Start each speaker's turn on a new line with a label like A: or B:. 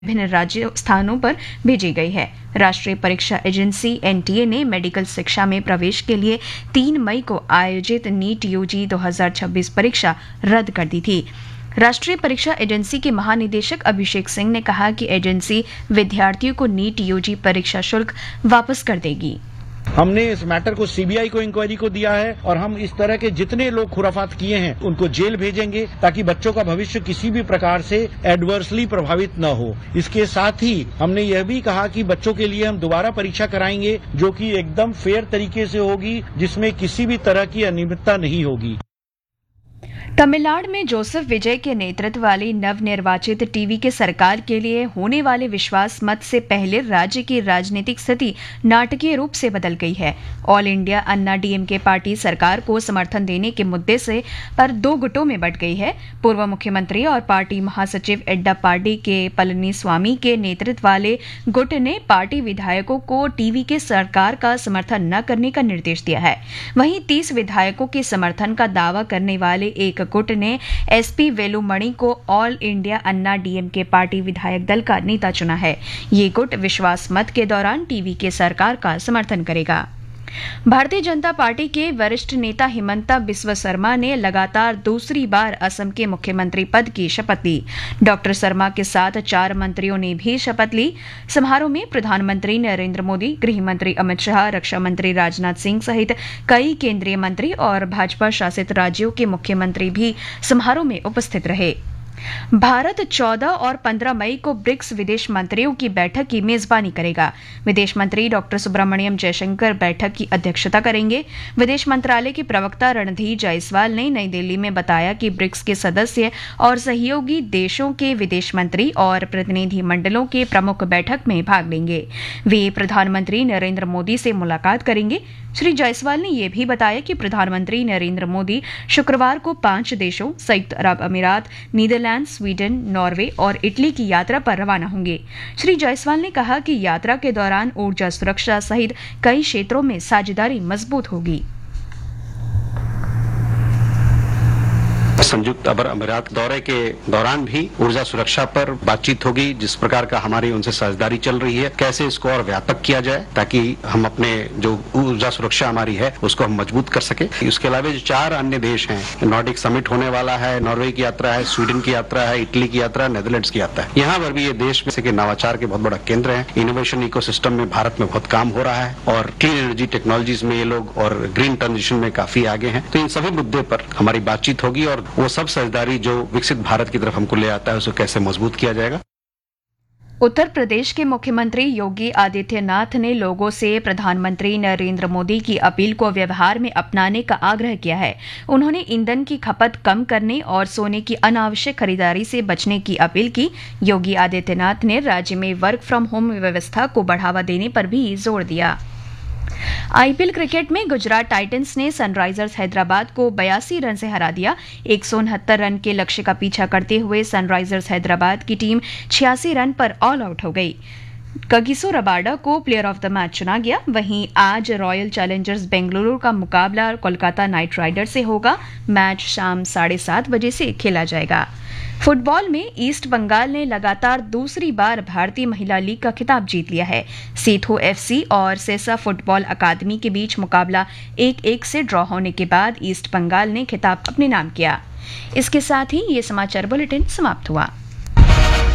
A: विभिन्न राज्य स्थानों पर भेजी गई है। राष्ट्रीय परीक्षा एजेंसी एनटीए ने मेडिकल शिक्षा में प्रवेश के लिए 3 मई को आयोजित नीट यूजी 2026 परीक्षा रद्द कर दी थी। राष्ट्रीय परीक्षा एजेंसी के महानिदेशक अभिषेक सिंह ने कहा कि एजेंसी विद्यार्थियों को नीट यूजी परीक्षा शुल्क वापस कर देगी।
B: हमने इस मैटर को सीबीआई को इंक्वायरी को दिया है और हम इस तरह के जितने लोग खुराफात किए हैं उनको जेल भेजेंगे ताकि बच्चों का भविष्य किसी भी प्रकार से एडवर्सली प्रभावित न हो। इसके साथ ही हमने यह भी कहा कि बच्चों के लिए हम दोबारा परीक्षा कराएंगे जो कि एकदम फेयर तरीके से होगी, जिसमें किसी भी तरह की अनियमितता नहीं होगी।
A: तमिलनाडु में जोसेफ विजय के नेतृत्व वाली नवनिर्वाचित टीवी के सरकार के लिए होने वाले विश्वास मत से पहले राज्य की राजनीतिक स्थिति नाटकीय रूप से बदल गई है। ऑल इंडिया अन्ना डीएमके पार्टी सरकार को समर्थन देने के मुद्दे से पर 2 गुटों में बंट गई है। पूर्व मुख्यमंत्री और पार्टी महासचिव एड्डापाडी के पलनीस्वामी के नेतृत्व वाले गुट ने पार्टी विधायकों को टीवी के सरकार का समर्थन न करने का निर्देश दिया है। वहीं 30 विधायकों के समर्थन का दावा करने वाले एक गुट ने एसपी वेलुमणि को ऑल इंडिया अन्ना डीएमके पार्टी विधायक दल का नेता चुना है। ये गुट विश्वास मत के दौरान टीवी के सरकार का समर्थन करेगा। भारतीय जनता पार्टी के वरिष्ठ नेता हिमंता बिस्वा शर्मा ने लगातार दूसरी बार असम के मुख्यमंत्री पद की शपथ ली। डॉक्टर शर्मा के साथ 4 मंत्रियों ने भी शपथ ली। समारोह में प्रधानमंत्री नरेंद्र मोदी, गृह मंत्री अमित शाह, रक्षा मंत्री राजनाथ सिंह सहित कई केंद्रीय मंत्री और भाजपा शासित राज्यों के मुख्यमंत्री भी समारोह में उपस्थित रहे। भारत 14 और 15 मई को ब्रिक्स विदेश मंत्रियों की बैठक की मेजबानी करेगा। विदेश मंत्री डॉक्टर सुब्रमण्यम जयशंकर बैठक की अध्यक्षता करेंगे। विदेश मंत्रालय के प्रवक्ता रणधीर जायसवाल ने नई दिल्ली में बताया कि ब्रिक्स के सदस्य और सहयोगी देशों के विदेश मंत्री और प्रतिनिधि मंडलों के प्रमुख बैठक में भाग लेंगे। वे प्रधानमंत्री नरेंद्र मोदी से मुलाकात करेंगे। श्री जायसवाल ने यह भी बताया कि प्रधानमंत्री नरेंद्र मोदी शुक्रवार को 5 देशों संयुक्त अरब अमीरात, नीदरलैंड, स्वीडन, नॉर्वे और इटली की यात्रा पर रवाना होंगे। श्री जायसवाल ने कहा कि यात्रा के दौरान ऊर्जा सुरक्षा सहित कई क्षेत्रों में साझेदारी मजबूत होगी।
C: संयुक्त अरब अमीरात दौरे के दौरान भी ऊर्जा सुरक्षा पर बातचीत होगी। जिस प्रकार का हमारी उनसे साझेदारी चल रही है, कैसे इसको और व्यापक किया जाए ताकि हम अपने जो ऊर्जा सुरक्षा हमारी है उसको हम मजबूत कर सके। इसके अलावा जो 4 अन्य देश हैं, नॉर्डिक समिट होने वाला है, नॉर्वे की यात्रा है, स्वीडन की यात्रा है, इटली की यात्रा, नेदरलैंड्स की यात्रा है। यहाँ पर भी ये देश में से नवाचार के बहुत बड़ा केंद्र है। इनोवेशन इकोसिस्टम में भारत में बहुत काम हो रहा है और क्लीन एनर्जी टेक्नोलॉजीज में ये लोग और ग्रीन ट्रांजिशन में काफी आगे हैं। तो इन सभी मुद्दे पर हमारी बातचीत होगी और वो सब साझेदारी जो विकसित भारत की तरफ हमको ले आता है उसे कैसे मजबूत किया जाएगा।
A: उत्तर प्रदेश के मुख्यमंत्री योगी आदित्यनाथ ने लोगों से प्रधानमंत्री नरेंद्र मोदी की अपील को व्यवहार में अपनाने का आग्रह किया है। उन्होंने ईंधन की खपत कम करने और सोने की अनावश्यक खरीदारी से बचने की अपील की। योगी आदित्यनाथ ने राज्य में वर्क फ्रॉम होम व्यवस्था को बढ़ावा देने पर भी जोर दिया। आईपीएल क्रिकेट में गुजरात टाइटंस ने सनराइजर्स हैदराबाद को 82 रन से हरा दिया। 169 रन के लक्ष्य का पीछा करते हुए सनराइजर्स हैदराबाद की टीम 86 रन पर ऑल आउट हो गई। कगिसो रबाडा को प्लेयर ऑफ द मैच चुना गया। वहीं आज रॉयल चैलेंजर्स बेंगलुरु का मुकाबला कोलकाता नाइट राइडर्स से होगा। मैच शाम 7:30 बजे से खेला जाएगा। फुटबॉल में ईस्ट बंगाल ने लगातार दूसरी बार भारतीय महिला लीग का खिताब जीत लिया है। सेथो एफसी और सेसा फुटबॉल अकादमी के बीच मुकाबला 1-1 से ड्रॉ होने के बाद ईस्ट बंगाल ने खिताब अपने नाम किया। इसके साथ ही ये समाचार बुलेटिन समाप्त हुआ।